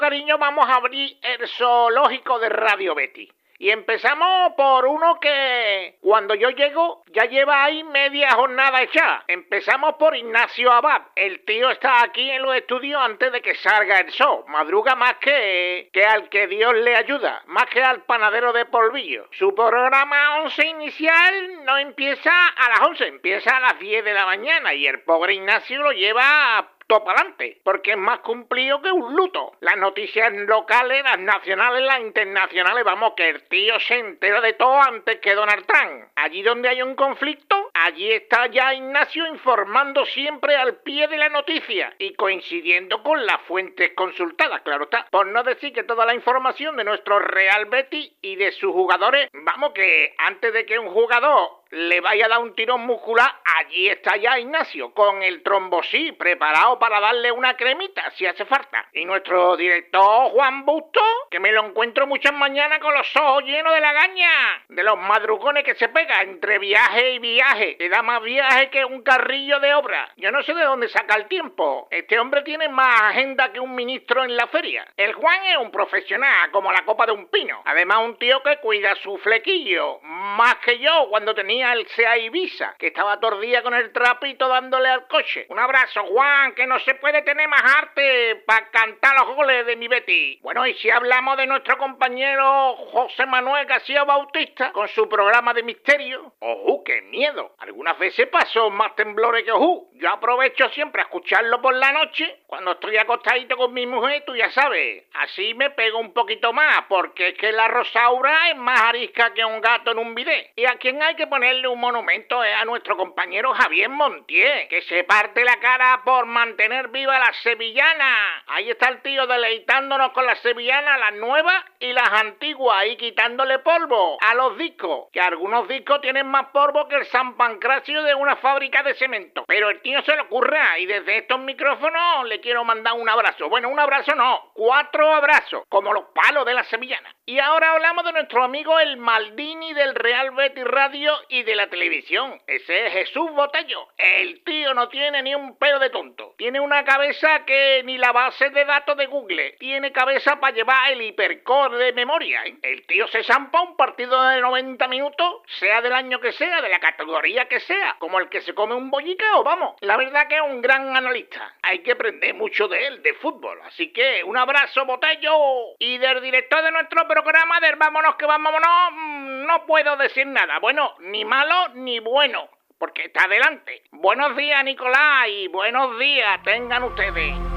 Cariño, vamos a abrir el zoológico de Radio Betis. Y empezamos por uno que, cuando yo llego, ya lleva ahí media jornada hecha. Empezamos por Ignacio Abad. El tío está aquí en los estudios antes de que salga el sol. Madruga más que al que Dios le ayuda, más que al panadero de polvillo. Su programa 11 inicial no empieza a las 11, empieza a las 10 de la mañana. Y el pobre Ignacio lo lleva para adelante, porque es más cumplido que un luto. Las noticias locales, las nacionales, las internacionales, vamos, que el tío se entera de todo antes que Donald Trump. Allí donde hay un conflicto, allí está ya Ignacio informando siempre al pie de la noticia y coincidiendo con las fuentes consultadas, claro está. Por no decir que toda la información de nuestro Real Betis y de sus jugadores, vamos, que antes de que un jugador le vaya a dar un tirón muscular, allí está ya Ignacio, con el trombosí preparado para darle una cremita si hace falta. Y nuestro director Juan Busto, que me lo encuentro muchas mañanas con los ojos llenos de lagaña, de los madrugones que se pega entre viaje y viaje, que da más viaje que un carrillo de obra. Yo no sé de dónde saca el tiempo. Este hombre tiene más agenda que un ministro en la feria. El Juan es un profesional, como la copa de un pino. Además, un tío que cuida su flequillo, más que yo cuando tenía el Sea Ibiza, que estaba todo el día con el trapito dándole al coche. Un abrazo, Juan, que no se puede tener más arte para cantar los goles de mi Betty. Bueno, y si hablamos de nuestro compañero José Manuel García Bautista, con su programa de misterio, ¡ojú, qué miedo! Algunas veces pasó más temblores que ojú. Yo aprovecho siempre a escucharlo por la noche, cuando estoy acostadito con mi mujer, tú ya sabes, así me pego un poquito más, porque es que la Rosaura es más arisca que un gato en un bidet. Y a quien hay que ponerle un monumento es a nuestro compañero Javier Montiel, que se parte la cara por mantener viva la sevillana. Ahí está el tío deleitándonos con las sevillanas, las nuevas y las antiguas, y quitándole polvo a los discos, que algunos discos tienen más polvo que el San Pancracio de una fábrica de cemento. Pero el tío se le ocurra, y desde estos micrófonos le quiero mandar un abrazo. Bueno, un abrazo no, 4 abrazos, como los palos de la sevillana. Y ahora hablamos de nuestro amigo el Maldini del Real Betis Radio y de la televisión. Ese es Jesús Botello. El tío no tiene ni un pelo de tonto. Tiene una cabeza que ni la base de datos de Google. Tiene cabeza para llevar el hipercore de memoria, ¿eh? El tío se zampa un partido de 90 minutos, sea del año que sea, de la categoría que sea, como el que se come un bollicao, vamos. La verdad que es un gran analista. Hay que aprender mucho de él, de fútbol. Así que un abrazo, Botello. Y del director de nuestro programa, del Vámonos que vámonos, no puedo decir nada. Bueno, ni malo ni bueno, porque está adelante. Buenos días, Nicolás, y buenos días tengan ustedes.